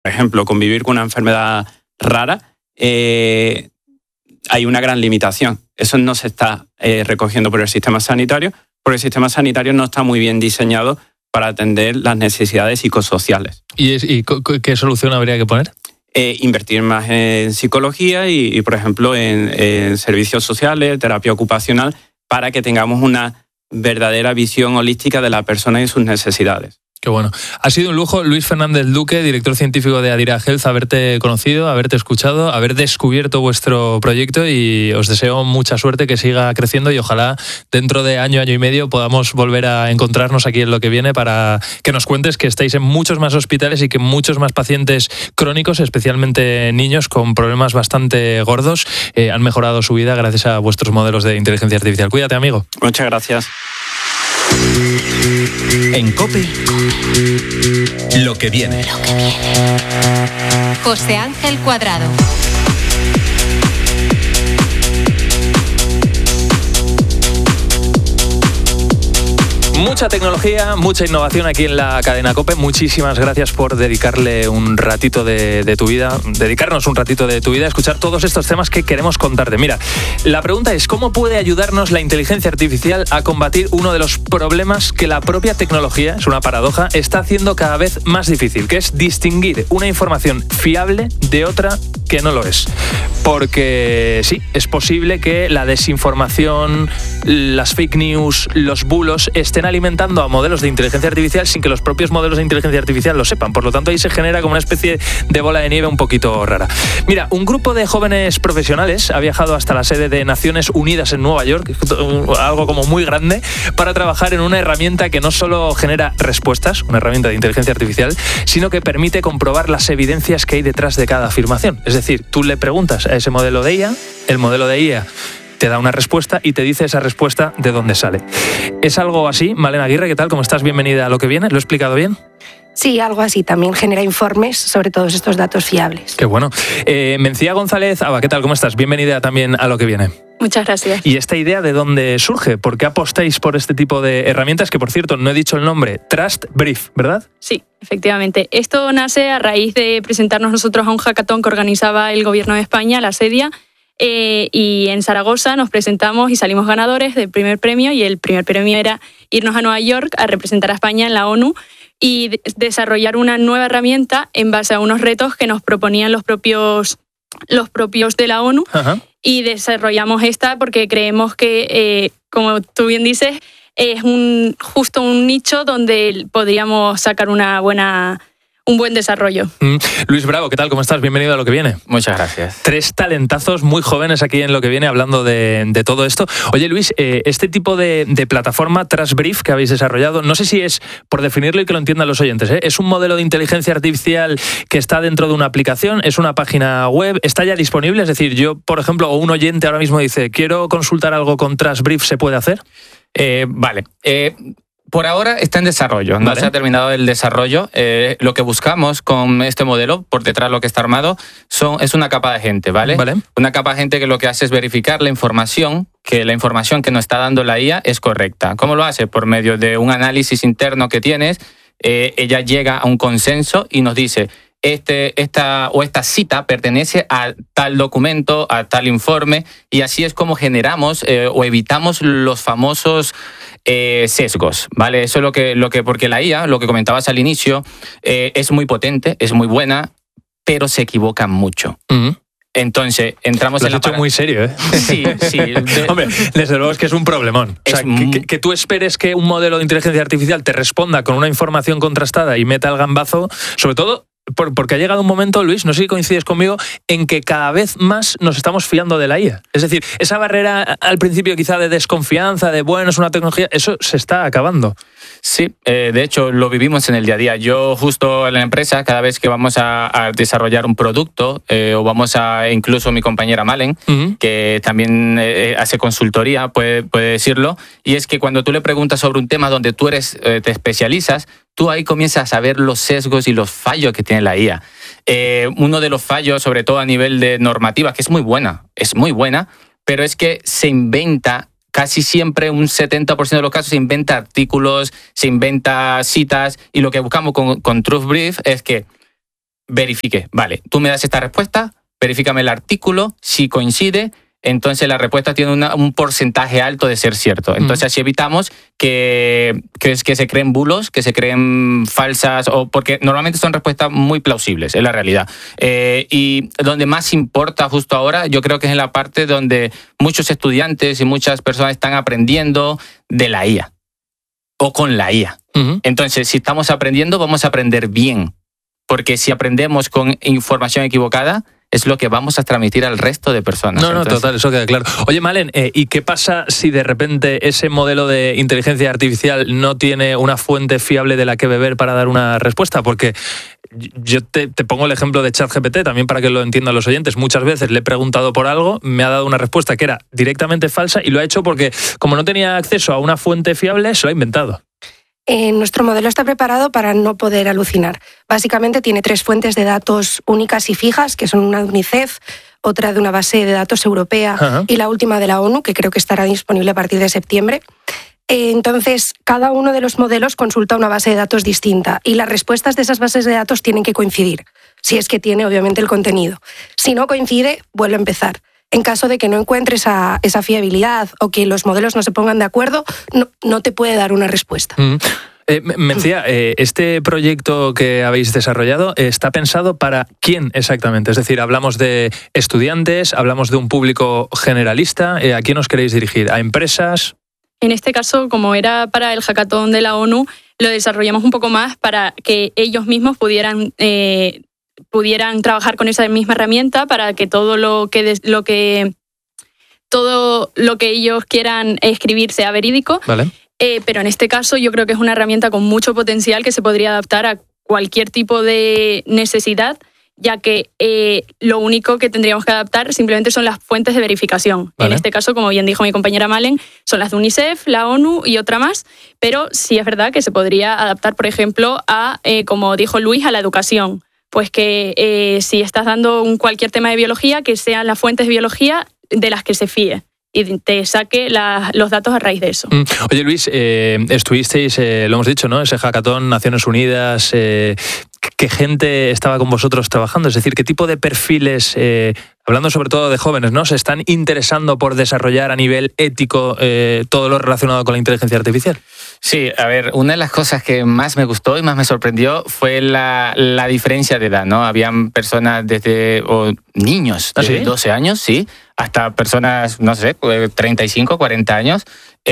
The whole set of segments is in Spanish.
por ejemplo, convivir con una enfermedad rara, hay una gran limitación. Eso no se está recogiendo por el sistema sanitario, porque el sistema sanitario no está muy bien diseñado para atender las necesidades psicosociales. ¿Y qué solución habría que poner? Invertir más en psicología y por ejemplo, en servicios sociales, terapia ocupacional, para que tengamos una verdadera visión holística de la persona y sus necesidades. Qué bueno. Ha sido un lujo, Luis Fernández Luque, director científico de Adira Health, haberte conocido, haberte escuchado, haber descubierto vuestro proyecto, y os deseo mucha suerte, que siga creciendo, y ojalá dentro de año y medio podamos volver a encontrarnos aquí en Lo que Viene para que nos cuentes que estáis en muchos más hospitales y que muchos más pacientes crónicos, especialmente niños con problemas bastante gordos, han mejorado su vida gracias a vuestros modelos de inteligencia artificial. Cuídate, amigo. Muchas gracias. En COPE, Lo que Viene. José Ángel Cuadrado. Mucha tecnología, mucha innovación aquí en la cadena COPE. Muchísimas gracias por dedicarle un ratito de tu vida, dedicarnos un ratito de tu vida a escuchar todos estos temas que queremos contarte. Mira, la pregunta es: ¿cómo puede ayudarnos la inteligencia artificial a combatir uno de los problemas que la propia tecnología, es una paradoja, está haciendo cada vez más difícil, que es distinguir una información fiable de otra que no lo es? Porque sí, es posible que la desinformación, las fake news, los bulos estén alimentando a modelos de inteligencia artificial sin que los propios modelos de inteligencia artificial lo sepan. Por lo tanto, ahí se genera como una especie de bola de nieve un poquito rara. Mira, un grupo de jóvenes profesionales ha viajado hasta la sede de Naciones Unidas en Nueva York, algo como muy grande, para trabajar en una herramienta que no solo genera respuestas, una herramienta de inteligencia artificial, sino que permite comprobar las evidencias que hay detrás de cada afirmación. Es decir, tú le preguntas a ese modelo de IA, el modelo de IA te da una respuesta y te dice esa respuesta de dónde sale. ¿Es algo así? Malena Aguirre, ¿qué tal? ¿Cómo estás? Bienvenida a Lo que Viene. ¿Lo he explicado bien? Sí, algo así. También genera informes sobre todos estos datos fiables. Qué bueno. Mencía González Aba, ¿qué tal? ¿Cómo estás? Bienvenida también a Lo que Viene. Muchas gracias. ¿Y esta idea de dónde surge? ¿Por qué apostáis por este tipo de herramientas? Que, por cierto, no he dicho el nombre. Trust Brief, ¿verdad? Sí, efectivamente. Esto nace a raíz de presentarnos nosotros a un hackathon que organizaba el Gobierno de España, la SEDIA, y en Zaragoza nos presentamos y salimos ganadores del primer premio, y el primer premio era irnos a Nueva York a representar a España en la ONU y desarrollar una nueva herramienta en base a unos retos que nos proponían los propios de la ONU. Ajá. Y desarrollamos esta porque creemos que, como tú bien dices, es justo un nicho donde podríamos sacar un buen desarrollo. Luis Bravo, ¿qué tal? ¿Cómo estás? Bienvenido a Lo que Viene. Muchas gracias. 3 talentazos muy jóvenes aquí en Lo que Viene hablando de todo esto. Oye, Luis, este tipo de plataforma Trust Brief que habéis desarrollado, no sé si es, por definirlo y que lo entiendan los oyentes, ¿es un modelo de inteligencia artificial que está dentro de una aplicación? ¿Es una página web? ¿Está ya disponible? Es decir, yo, por ejemplo, o un oyente ahora mismo dice, quiero consultar algo con Trust Brief, ¿se puede hacer? Vale. Por ahora está en desarrollo, no se ha terminado el desarrollo. Lo que buscamos con este modelo, por detrás lo que está armado, es una capa de gente, ¿vale? Una capa de gente que lo que hace es verificar la información que nos está dando la IA es correcta. ¿Cómo lo hace? Por medio de un análisis interno que tienes, ella llega a un consenso y nos dice, esta cita pertenece a tal documento, a tal informe, y así es como generamos o evitamos los famosos sesgos, ¿vale? Eso es lo que porque la IA, lo que comentabas al inicio, es muy potente, es muy buena, pero se equivoca mucho. Uh-huh. Entonces, entramos en la... Lo has hecho muy serio, ¿eh? Sí. Hombre, desde luego es que es un problemón. O sea, que tú esperes que un modelo de inteligencia artificial te responda con una información contrastada y meta el gambazo, sobre todo porque ha llegado un momento, Luis, no sé si coincides conmigo, en que cada vez más nos estamos fiando de la IA. Es decir, esa barrera al principio quizá de desconfianza, de bueno, es una tecnología, eso se está acabando. Sí, de hecho lo vivimos en el día a día. Yo justo en la empresa, cada vez que vamos a desarrollar un producto, o vamos incluso mi compañera Malen, uh-huh, que también hace consultoría, puede decirlo, y es que cuando tú le preguntas sobre un tema donde tú te especializas, tú ahí comienzas a ver los sesgos y los fallos que tiene la IA. Uno de los fallos, sobre todo a nivel de normativa, que es muy buena, pero es que se inventa casi siempre, un 70% de los casos, se inventa artículos, se inventa citas, y lo que buscamos con Trust Brief es que verifique. Vale, tú me das esta respuesta, verifícame el artículo, si coincide, entonces la respuesta tiene un porcentaje alto de ser cierto. Entonces así evitamos que se creen bulos, que se creen falsas, porque normalmente son respuestas muy plausibles, es la realidad. Y donde más importa justo ahora, yo creo que es en la parte donde muchos estudiantes y muchas personas están aprendiendo de la IA o con la IA. Entonces, si estamos aprendiendo, vamos a aprender bien, porque si aprendemos con información equivocada, es lo que vamos a transmitir al resto de personas. No, total, eso queda claro. Oye, Malen, ¿y qué pasa si de repente ese modelo de inteligencia artificial no tiene una fuente fiable de la que beber para dar una respuesta? Porque yo te pongo el ejemplo de ChatGPT, también para que lo entiendan los oyentes. Muchas veces le he preguntado por algo, me ha dado una respuesta que era directamente falsa y lo ha hecho porque, como no tenía acceso a una fuente fiable, se lo ha inventado. Nuestro modelo está preparado para no poder alucinar. Básicamente tiene 3 fuentes de datos únicas y fijas, que son una de UNICEF, otra de una base de datos europea y la última de la ONU, que creo que estará disponible a partir de septiembre. Entonces, cada uno de los modelos consulta una base de datos distinta y las respuestas de esas bases de datos tienen que coincidir, si es que tiene obviamente el contenido. Si no coincide, vuelve a empezar. En caso de que no encuentres esa fiabilidad o que los modelos no se pongan de acuerdo, no te puede dar una respuesta. Me decía, este proyecto que habéis desarrollado está pensado para quién exactamente. Es decir, hablamos de estudiantes, hablamos de un público generalista. ¿A quién os queréis dirigir? ¿A empresas? En este caso, como era para el hackathon de la ONU, lo desarrollamos un poco más para que ellos mismos pudieran trabajar con esa misma herramienta para que todo lo que ellos quieran escribir sea verídico. Vale. Pero en este caso yo creo que es una herramienta con mucho potencial que se podría adaptar a cualquier tipo de necesidad, ya que lo único que tendríamos que adaptar simplemente son las fuentes de verificación. Vale. En este caso, como bien dijo mi compañera Malen, son las de UNICEF, la ONU y otra más, pero sí es verdad que se podría adaptar, por ejemplo, a, como dijo Luis, a la educación. Pues que si estás dando cualquier tema de biología, que sean las fuentes de biología de las que se fíe y te saque los datos a raíz de eso. Oye, Luis, estuvisteis, lo hemos dicho, ¿no? Ese hackathon, Naciones Unidas. ¿Qué gente estaba con vosotros trabajando? Es decir, ¿qué tipo de perfiles, hablando sobre todo de jóvenes, ¿no?, se están interesando por desarrollar a nivel ético todo lo relacionado con la inteligencia artificial? Sí, a ver, una de las cosas que más me gustó y más me sorprendió fue la diferencia de edad, ¿no? Habían personas niños de 12 años, sí, hasta personas, no sé, 35, 40 años.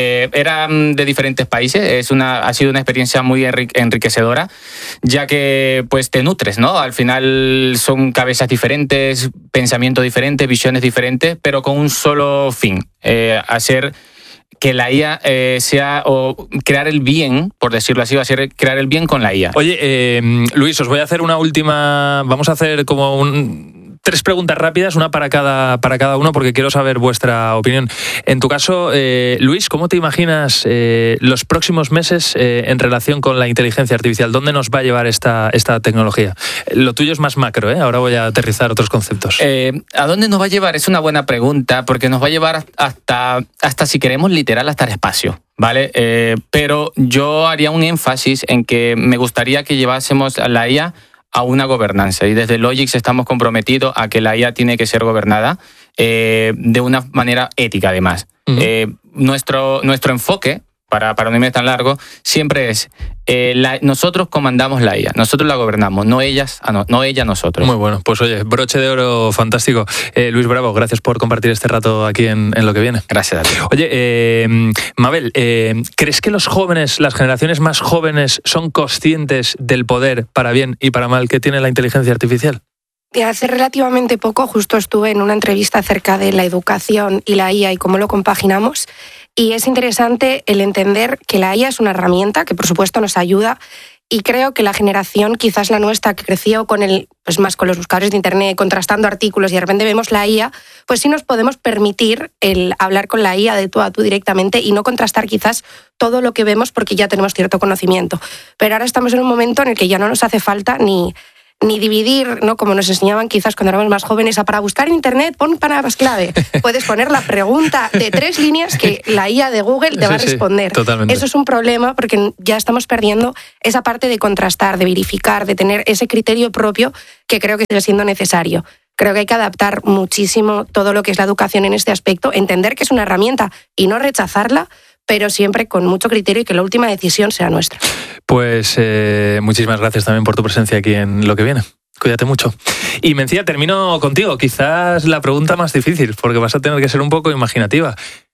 Eran de diferentes países. Ha sido una experiencia muy enriquecedora, ya que pues te nutres, ¿no? Al final son cabezas diferentes, pensamientos diferentes, visiones diferentes, pero con un solo fin, hacer que la IA sea, o crear el bien, por decirlo así, crear el bien con la IA. Oye, Luis, os voy a hacer una última, vamos a hacer como 3 preguntas rápidas, una para cada uno, porque quiero saber vuestra opinión. En tu caso, Luis, ¿cómo te imaginas los próximos meses en relación con la inteligencia artificial? ¿Dónde nos va a llevar esta tecnología? Lo tuyo es más macro, ¿eh? Ahora voy a aterrizar otros conceptos. ¿A dónde nos va a llevar? Es una buena pregunta, porque nos va a llevar hasta si queremos literal, hasta el espacio, ¿vale? Pero yo haría un énfasis en que me gustaría que llevásemos a la IA a una gobernanza, y desde Logix estamos comprometidos a que la IA tiene que ser gobernada de una manera ética, además. Nuestro enfoque, para no irme tan largo, siempre es nosotros comandamos la IA, nosotros la gobernamos, no ella a nosotros. Muy bueno, pues oye, broche de oro fantástico. Luis Bravo, gracias por compartir este rato aquí en Lo que Viene. Gracias a ti. Oye, Mabel, ¿crees que los jóvenes, las generaciones más jóvenes, son conscientes del poder, para bien y para mal, que tiene la inteligencia artificial? Hace relativamente poco justo estuve en una entrevista acerca de la educación y la IA y cómo lo compaginamos, y es interesante el entender que la IA es una herramienta que por supuesto nos ayuda, y creo que la generación, quizás la nuestra, que creció con más con los buscadores de internet, contrastando artículos, y de repente vemos la IA, pues sí nos podemos permitir el hablar con la IA de tú a tú directamente y no contrastar quizás todo lo que vemos porque ya tenemos cierto conocimiento. Pero ahora estamos en un momento en el que ya no nos hace falta ni ni dividir, ¿no? Como nos enseñaban quizás cuando éramos más jóvenes, para buscar en internet pon palabras clave. Puedes poner la pregunta de 3 líneas que la IA de Google te va a responder. Totalmente. Eso es un problema porque ya estamos perdiendo esa parte de contrastar, de verificar, de tener ese criterio propio que creo que sigue siendo necesario. Creo que hay que adaptar muchísimo todo lo que es la educación en este aspecto, entender que es una herramienta y no rechazarla, pero siempre con mucho criterio y que la última decisión sea nuestra. Pues muchísimas gracias también por tu presencia aquí en Lo que viene. Cuídate mucho. Y Mencía, termino contigo. Quizás la pregunta más difícil, porque vas a tener que ser un poco imaginativa.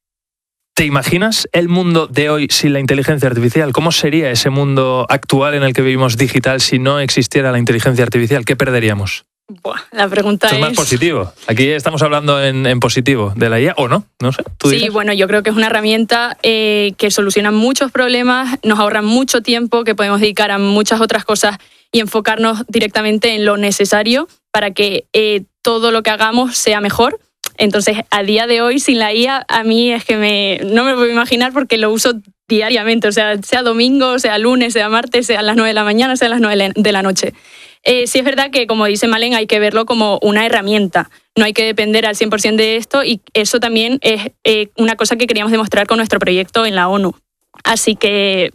¿Te imaginas el mundo de hoy sin la inteligencia artificial? ¿Cómo sería ese mundo actual en el que vivimos digital si no existiera la inteligencia artificial? ¿Qué perderíamos? La pregunta es más positivo. Aquí estamos hablando en positivo de la IA, ¿o no? No sé. ¿Tú sí, dices? Bueno, yo creo que es una herramienta que soluciona muchos problemas, nos ahorra mucho tiempo que podemos dedicar a muchas otras cosas y enfocarnos directamente en lo necesario para que todo lo que hagamos sea mejor. Entonces, a día de hoy, sin la IA, a mí es que no me lo puedo imaginar porque lo uso diariamente, o sea domingo, sea lunes, sea martes, sea a las 9 de la mañana, sea a las 9 de la noche. Sí es verdad que, como dice Malen, hay que verlo como una herramienta. No hay que depender al 100% de esto y eso también es una cosa que queríamos demostrar con nuestro proyecto en la ONU. Así que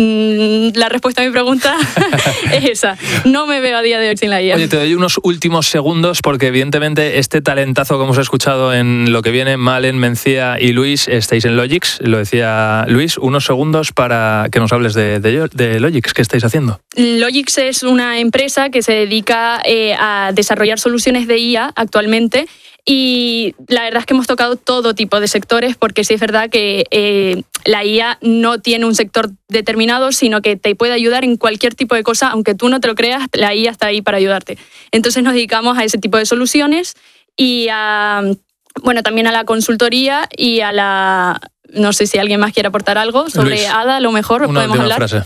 la respuesta a mi pregunta es esa. No me veo a día de hoy sin la IA. Oye, te doy unos últimos segundos porque evidentemente este talentazo que hemos escuchado en Lo que viene, Malen, Mencía y Luis, estáis en Logix, lo decía Luis, unos segundos para que nos hables de Logix. ¿Qué estáis haciendo? Logix es una empresa que se dedica a desarrollar soluciones de IA actualmente. Y la verdad es que hemos tocado todo tipo de sectores porque sí es verdad que la IA no tiene un sector determinado, sino que te puede ayudar en cualquier tipo de cosa, aunque tú no te lo creas, la IA está ahí para ayudarte. Entonces nos dedicamos a ese tipo de soluciones y también a la consultoría y a la... No sé si alguien más quiere aportar algo sobre Luis, Ada, a lo mejor podemos hablar. Frase.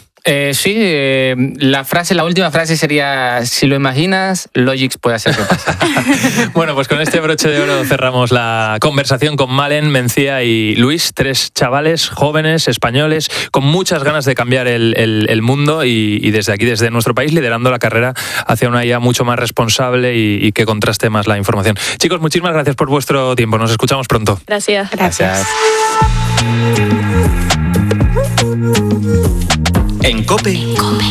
La última frase sería: si lo imaginas, Logix puede hacer que pase. Bueno, pues con este broche de oro cerramos la conversación con Malen, Mencía y Luis, 3 chavales jóvenes, españoles, con muchas ganas de cambiar el mundo y desde aquí, desde nuestro país, liderando la carrera hacia una IA mucho más responsable y que contraste más la información. Chicos, muchísimas gracias por vuestro tiempo. Nos escuchamos pronto. Gracias. En COPE.